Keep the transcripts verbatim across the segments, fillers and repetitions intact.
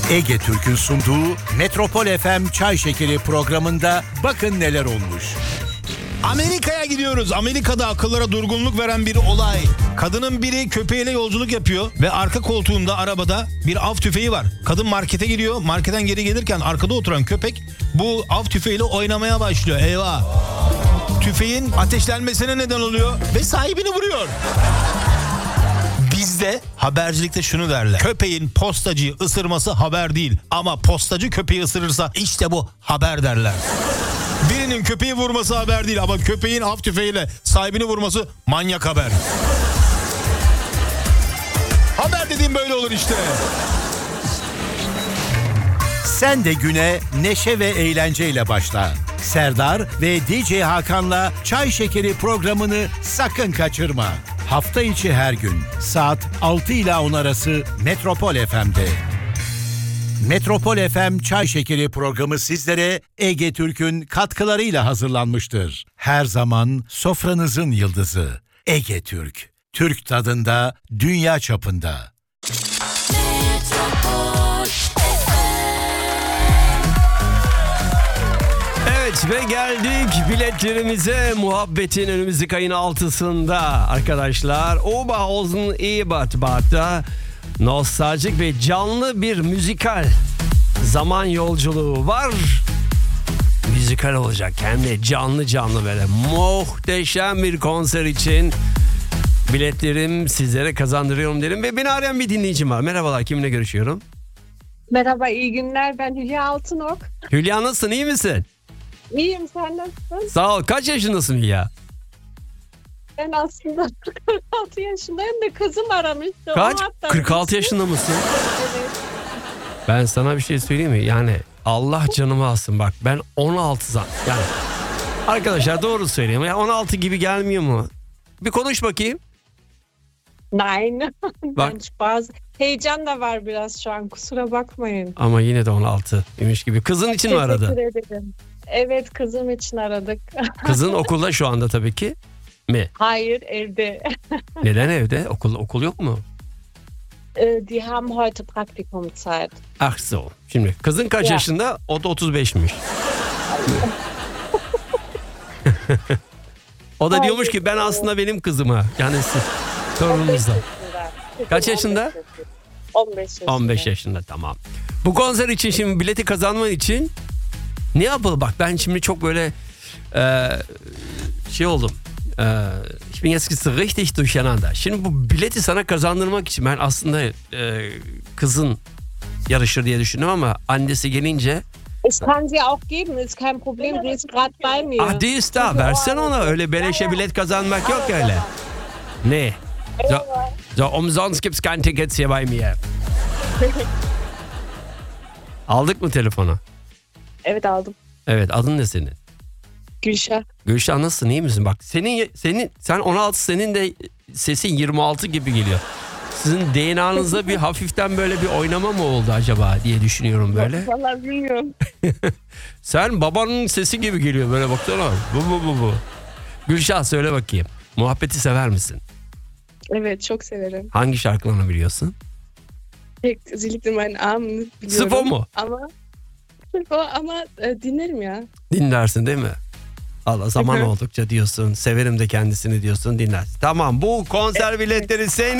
Ege Türk'ün sunduğu Metropol F M Çay Şekeri programında bakın neler olmuş. Amerika'ya gidiyoruz. Amerika'da akıllara durgunluk veren bir olay. Kadının biri köpeğiyle yolculuk yapıyor ve arka koltuğunda arabada bir av tüfeği var. Kadın markete gidiyor. Marketten geri gelirken arkada oturan köpek bu av tüfeğiyle oynamaya başlıyor. Eyvah! Tüfeğin ateşlenmesine neden oluyor ve sahibini vuruyor. Bizde habercilikte şunu derler. Köpeğin postacıyı ısırması haber değil ama postacı köpeği ısırırsa işte bu haber derler. Birinin köpeği vurması haber değil ama köpeğin av tüfeğiyle sahibini vurması manyak haber. Haber dediğim böyle olur işte. Sen de güne neşe ve eğlenceyle başla. Serdar ve D J Hakan'la Çay Şekeri programını sakın kaçırma. Hafta içi her gün saat altı ila on arası Metropol F M'de. Metropol F M Çay Şekeri programı sizlere Ege Türk'ün katkılarıyla hazırlanmıştır. Her zaman sofranızın yıldızı Ege Türk. Türk tadında, dünya çapında. Evet ve geldik biletlerimize muhabbetin önümüzdeki ayın altısında arkadaşlar. Oberhausen Ebertbad'da nostaljik ve canlı bir müzikal zaman yolculuğu var. Müzikal olacak hem de canlı canlı böyle muhteşem bir konser için biletlerim sizlere kazandırıyorum derim. Ve beni arayan bir dinleyicim var. Merhabalar, kiminle görüşüyorum? Merhaba, iyi günler. Ben Hülya Altınok. Hülya, nasılsın, iyi misin? İyiyim, sen nasılsın? Sağ ol. Kaç yaşındasın Hülya? Ben aslında kırk altı yaşındayım da kızım aramıştı. Kaç? kırk altı yaşında mısın? Evet. Ben sana bir şey söyleyeyim mi? Yani Allah canımı alsın bak, ben on altı zan. Yani arkadaşlar doğru söyleyeyim. Ya on altı gibi gelmiyor mu? Bir konuş bakayım. Nein. Bak. Ben bazı heyecan da var biraz şu an, kusura bakmayın. Ama yine de on altı imiş gibi. Kızın için mi aradın? Teşekkür ederim. Evet, kızım için aradık. Kızın okulda şu anda tabii ki mi? Hayır, evde. Neden evde? Okul okul yok mu? Die haben heute Praktikumzeit. Ah so. Şimdi kızın kaç Ya. yaşında? O da otuz beşmiş. O da diyormuş ki ben aslında benim kızıma. Yani siz torununuzla. Kaç yaşında? on beş yaşında. on beş yaşında, tamam. Bu konser için şimdi bileti kazanman için ne yapalım? Bak ben şimdi çok böyle e, şey oldum. E, ich bin jetzt richtig durcheinander. Şimdi bu bileti sana kazandırmak için ben aslında e, kızın yarışır diye düşündüm ama annesi gelince Ich kann sie auch geben, ist kein Problem, die ist gerade bei mir. ah die ist da, versen ona, öyle beleşe bilet kazanmak yok öyle. Ne? So, so umsonst gibt's kein Tickets hier bei mir. Aldık mı telefonu? Evet, aldım. Evet, adın ne senin? Gülşah. Gülşah, nasılsın, iyi misin? Bak senin senin sen on altı, senin de sesin yirmi altı gibi geliyor. Sizin D N A'nızda bir hafiften böyle bir oynama mı oldu acaba diye düşünüyorum böyle. Vallahi bilmiyorum. Sen babanın sesi gibi geliyor böyle, baksana. Bu bu bu bu. Gülşah, söyle bakayım. Muhabbeti sever misin? Evet, çok severim. Hangi şarkılarını biliyorsun? Tek zillikli meinen Armen biliyorum. Sıfo mu? Ama Sıfo ama e, dinlerim ya. Dinlersin değil mi? Allah, zaman Hı hı. oldukça diyorsun. Severim de kendisini diyorsun, dinlersin. Tamam, bu konser biletleri senin.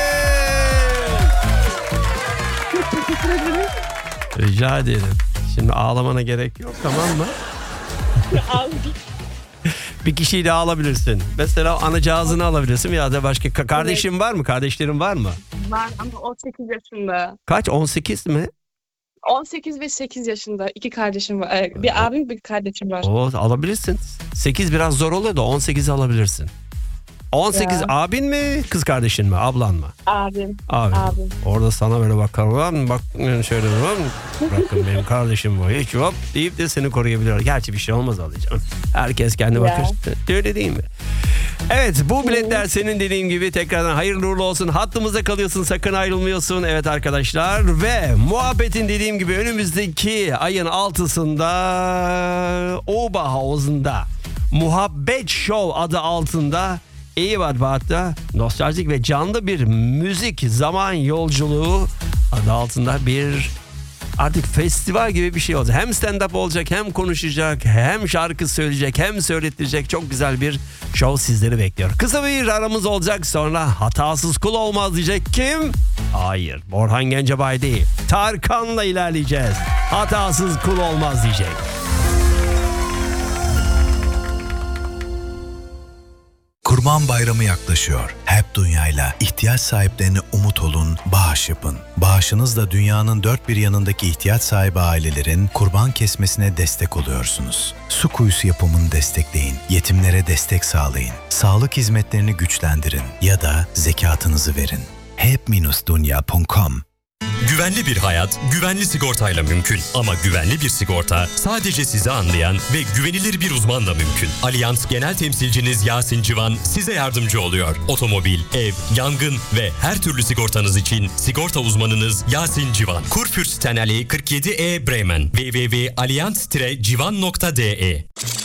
Rica ederim. Şimdi ağlamana gerek yok, tamam mı? Aldım. Bir kişiyi de alabilirsin. Mesela anacığızını alabilirsin ya da başka. Ka- kardeşin var mı? Kardeşlerin var mı? Var ama on sekiz yaşında. Kaç? on sekiz mi? on sekiz ve sekiz yaşında. İki kardeşim var. Ee, Bir abim, bir kardeşim var. O alabilirsin. sekiz biraz zor oluyor da on sekizi alabilirsin. on sekiz Ya. abin mi, kız kardeşin mi, ablan mı? Abim. Abin. Abim. Orada sana böyle bakar, lan bak şöyle, lan bırakın benim kardeşim bu, hiç hop deyip de seni koruyabilir. Gerçi bir şey olmaz alacağım. Herkes kendi Ya. bakır. Öyle değil mi? Evet, bu biletler senin, dediğim gibi tekrardan hayırlı uğurlu olsun. Hattımızda kalıyorsun, sakın ayrılmıyorsun. Evet arkadaşlar, ve muhabbetin dediğim gibi önümüzdeki ayın altısında Oberhausen'da Muhabbet Show adı altında Ebertbad'da nostaljik ve canlı bir müzik zaman yolculuğu adı altında bir Artık festival gibi bir şey olacak. Hem stand-up olacak, hem konuşacak, hem şarkı söyleyecek, hem söylettirecek. Çok güzel bir show sizleri bekliyor. Kısa bir aramız olacak, sonra hatasız kul olmaz diyecek kim? Hayır, Orhan Gencebay değil. Tarkan'la ilerleyeceğiz. Hatasız kul olmaz diyecek. Kurban Bayramı yaklaşıyor. Hep Dünya'yla ihtiyaç sahiplerine umut olun, bağış yapın. Bağışınızla dünyanın dört bir yanındaki ihtiyaç sahibi ailelerin kurban kesmesine destek oluyorsunuz. Su kuyusu yapımını destekleyin, yetimlere destek sağlayın, sağlık hizmetlerini güçlendirin ya da zekatınızı verin. hep dunya nokta com. Güvenli bir hayat, güvenli sigortayla mümkün. Ama güvenli bir sigorta sadece sizi anlayan ve güvenilir bir uzmanla mümkün. Allianz Genel Temsilciniz Yasin Civan size yardımcı oluyor. Otomobil, ev, yangın ve her türlü sigortanız için sigorta uzmanınız Yasin Civan. Kurfürstenallee kırk yedi E Bremen. w w w nokta allianz tiret civan nokta d e